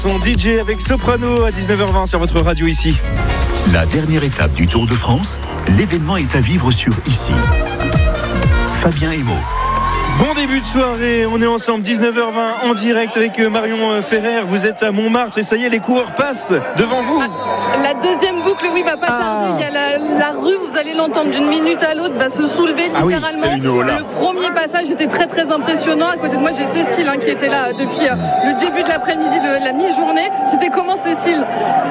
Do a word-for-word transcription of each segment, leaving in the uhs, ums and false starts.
Son D J avec Soprano à dix-neuf heures vingt sur votre radio ici. La dernière étape du Tour de France, l'événement est à vivre sur ici. Fabien Emo. Bon début de soirée, on est ensemble, dix-neuf heures vingt en direct avec Marion Ferrer. Vous êtes à Montmartre et ça y est, les coureurs passent devant vous. La deuxième boucle, oui, va pas tarder. Ah. Il y a la, la rue, vous allez l'entendre d'une minute à l'autre, va se soulever littéralement. Ah oui, le premier passage était très très impressionnant. À côté de moi, j'ai Cécile hein, qui était là depuis euh, le début de l'après-midi, de la mi-journée. C'était comment, Cécile ?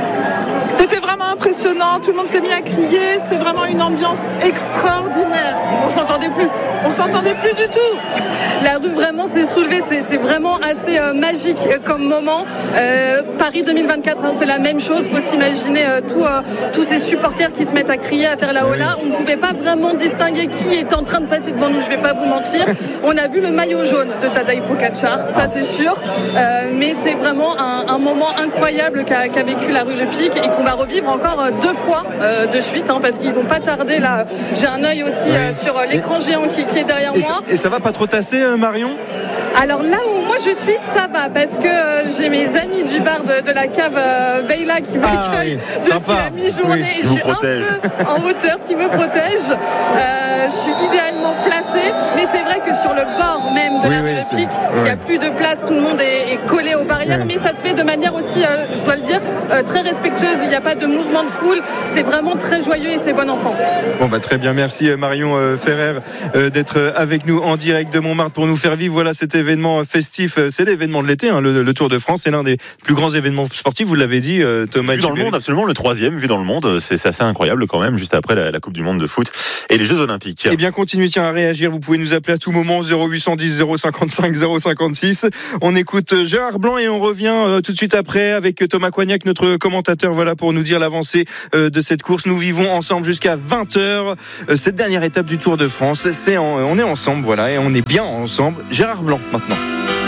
C'était vraiment impressionnant, tout le monde s'est mis à crier, c'est vraiment une ambiance extraordinaire. On s'entendait plus, on s'entendait plus du tout. La rue vraiment s'est soulevée, c'est, c'est vraiment assez euh, magique euh, comme moment. Euh, Paris deux mille vingt-quatre, hein, c'est la même chose, il faut s'imaginer euh, tout, euh, tous ces supporters qui se mettent à crier, à faire la hola. On ne pouvait pas vraiment distinguer qui était en train de passer devant nous, je ne vais pas vous mentir. On a vu le maillot jaune de Tadej Pogačar, ça c'est sûr, euh, mais c'est vraiment un, un moment incroyable qu'a, qu'a vécu la rue Le Pic et qu'on va revivre encore deux fois euh, de suite hein, parce qu'ils vont pas tarder là. J'ai un œil aussi euh, sur l'écran géant qui, qui est derrière et moi. Ça, et ça va pas trop tasser euh, Marion ? Alors là où moi je suis, ça va parce que euh, j'ai mes amis du bar de, de la cave euh, Beyla qui m'accueillent ah, oui. depuis Sympa. la mi-journée oui. et je suis protège. un peu en hauteur qui me protège. Euh, je suis idéalement placée, mais c'est vrai que sur le bord même de oui, la rue oui, Le Pic, il n'y a plus de place, tout le monde est, est collé aux barrières, oui. mais ça se fait de manière aussi, euh, je dois le dire, euh, très respectueuse. Il n'y a pas de mouvement de foule, c'est vraiment très joyeux et c'est bon enfant. Bon bah très bien, merci Marion euh, Ferrer euh, d'être avec nous en direct de Montmartre pour nous faire vivre. Voilà, c'était événement festif, c'est l'événement de l'été, hein, le, le Tour de France, c'est l'un des plus grands événements sportifs, vous l'avez dit euh, Thomas. Vu dans le monde, absolument, le troisième, vu dans le monde, c'est, c'est assez incroyable quand même, juste après la, la Coupe du Monde de foot et les Jeux Olympiques. Eh bien, continuez tiens, à réagir, vous pouvez nous appeler à tout moment, zéro huit cent dix zéro cinquante-cinq zéro cinquante-six. On écoute Gérard Blanc et on revient euh, tout de suite après avec Thomas Coignac, notre commentateur, voilà, pour nous dire l'avancée euh, de cette course. Nous vivons ensemble jusqu'à vingt heures, euh, cette dernière étape du Tour de France, c'est en, on est ensemble, voilà, et on est bien ensemble. Gérard Blanc, maintenant.